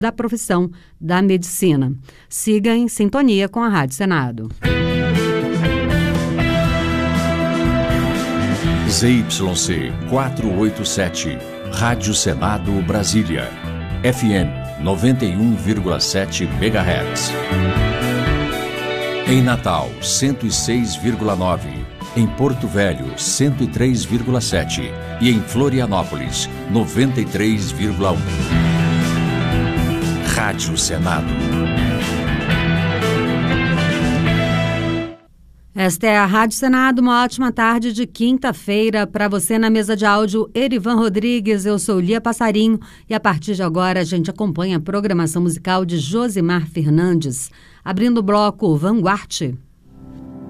da profissão da medicina. Siga em sintonia com a Rádio Senado. ZYC 487, Rádio Senado Brasília, FM 91,7 MHz. Em Natal, 106,9. Em Porto Velho, 103,7. E em Florianópolis, 93,1. Rádio Senado. Esta é a Rádio Senado, uma ótima tarde de quinta-feira para você na mesa de áudio Erivan Rodrigues, eu sou Lia Passarinho e a partir de agora a gente acompanha a programação musical de Josimar Fernandes, abrindo o bloco Vanguard.